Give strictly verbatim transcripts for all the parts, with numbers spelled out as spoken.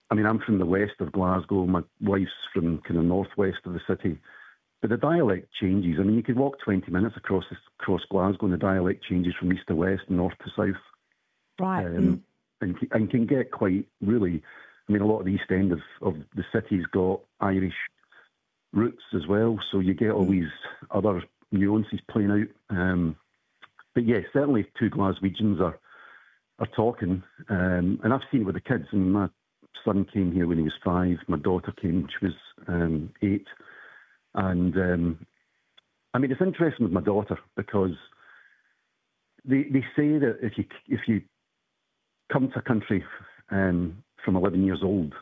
I mean, I'm from the west of Glasgow. My wife's from kind of northwest of the city. But the dialect changes. I mean, you could walk twenty minutes across across Glasgow and the dialect changes from east to west, north to south. Right. Um, mm. and, and can get quite, really, I mean, a lot of the east end of, of the city's got Irish roots as well. So you get all Mm. these other nuances playing out. Um, but yeah, certainly two Glaswegians are, are talking. Um, and I've seen it with the kids. I mean, my son came here when he was five. My daughter came when she was um, eight. And, um, I mean, it's interesting with my daughter because they they say that if you if you come to a country um, from eleven years old,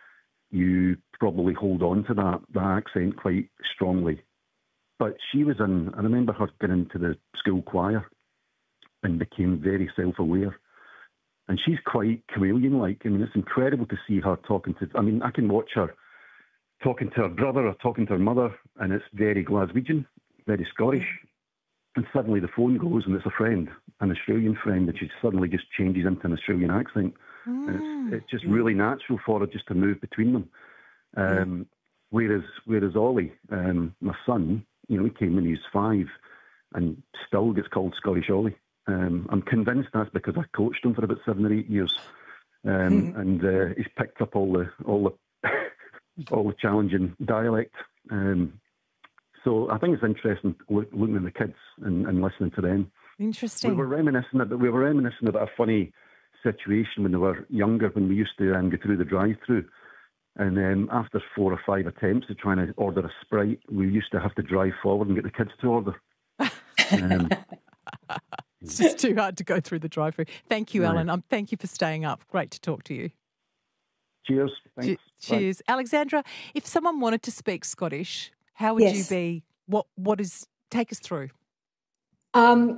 you probably hold on to that, that accent quite strongly. But she was in, I remember her getting into the school choir and became very self-aware. And she's quite chameleon-like. I mean, it's incredible to see her talking to, I mean, I can watch her talking to her brother or talking to her mother, and it's very Glaswegian, very Scottish. And suddenly the phone goes and it's a friend, an Australian friend, and she suddenly just changes into an Australian accent. Mm. And it's, it's just really natural for her just to move between them. Um, mm. Whereas whereas Ollie, um, my son, you know, he came when he was five and still gets called Scottish Ollie. Um, I'm convinced that's because I coached him for about seven or eight years. Um, and uh, he's picked up all the all the all the challenging dialect. Um, so I think it's interesting look, looking at the kids and, and listening to them. Interesting. We were reminiscing about we were reminiscing about a funny situation when they were younger, when we used to um, go through the drive-through, and um, after four or five attempts of trying to order a Sprite, we used to have to drive forward and get the kids to order. um, it's just too hard to go through the drive-through. Thank you, Right. Alan. Um, thank you for staying up. Great to talk to you. Cheers. Thanks. Cheers. Bye. Alexandra, if someone wanted to speak Scottish, how would Yes. you be? What What is? Take us through. Um,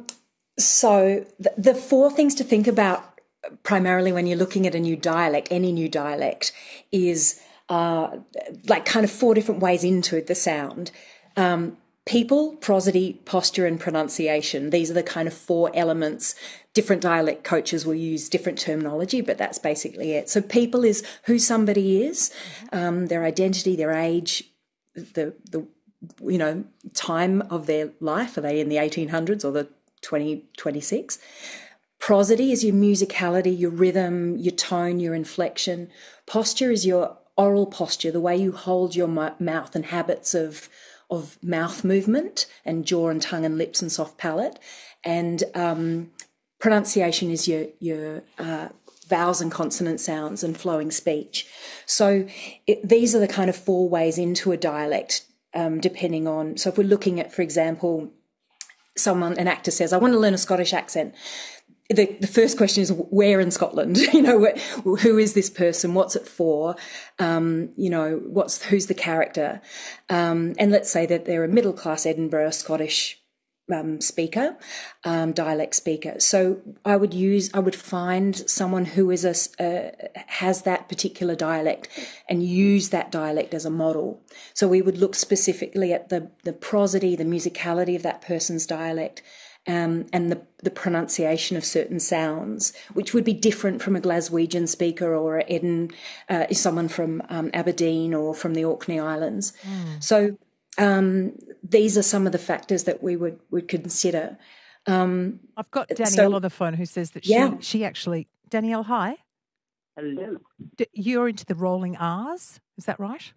so the, the four things to think about primarily when you're looking at a new dialect, any new dialect, is uh, like kind of four different ways into the sound. Um, people, prosody, posture and pronunciation. These are the kind of four elements. Different dialect coaches will use different terminology, but that's basically it. So people is who somebody is, um, their identity, their age, the the you know time of their life. Are they in the eighteen hundreds or the twenty twenty-six? Prosody is your musicality, your rhythm, your tone, your inflection. Posture is your oral posture, the way you hold your mouth and habits of of mouth movement and jaw and tongue and lips and soft palate. And um, pronunciation is your your uh, vowels and consonant sounds and flowing speech. So it, these are the kind of four ways into a dialect, um, depending on. So if we're looking at, for example, someone, an actor says, "I want to learn a Scottish accent." The, the first question is where in Scotland? You know, wh- who is this person? What's it for? Um, you know, what's who's the character? Um, and let's say that they're a middle class Edinburgh Scottish um, speaker, um, dialect speaker. So I would use, I would find someone who is a uh, has that particular dialect and use that dialect as a model. So we would look specifically at the the prosody, the musicality of that person's dialect. Um, and the, the pronunciation of certain sounds, which would be different from a Glaswegian speaker or a Eden, uh, someone from um, Aberdeen or from the Orkney Islands. Mm. So um, these are some of the factors that we would, would consider. Um, I've got Danielle so, on the phone who says that yeah. she, she actually... Danielle, hi. Hello. D- you're into the rolling R's, is that right?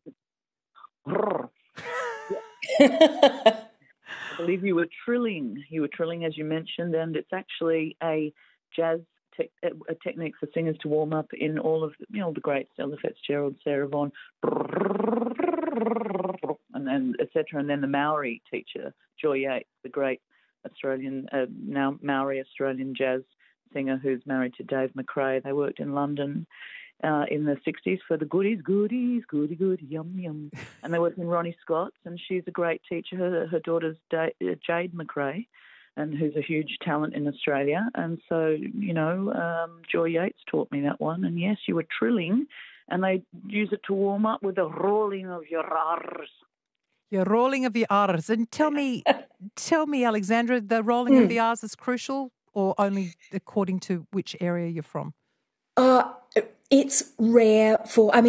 I believe you were trilling. You were trilling, as you mentioned, and it's actually a jazz te- a technique for singers to warm up in all of you know the greats, Ella Fitzgerald, Sarah Vaughan, and then et cetera. And then the Maori teacher, Joy Yates, the great Australian uh, now Maori Australian jazz singer who's married to Dave McRae. They worked in London Uh, in the sixties for the goodies, goodies, goody, goody, yum, yum. And they worked in Ronnie Scott's, and she's a great teacher. Her, her daughter's da- Jade McRae, and who's a huge talent in Australia. And so, you know, um, Joy Yates taught me that one. And yes, you were trilling, and they use it to warm up with the rolling of your R's. Your rolling of the R's. And tell me, tell me, Alexandra, the rolling mm. of the R's is crucial, or only according to which area you're from? Uh, it's rare for, I mean,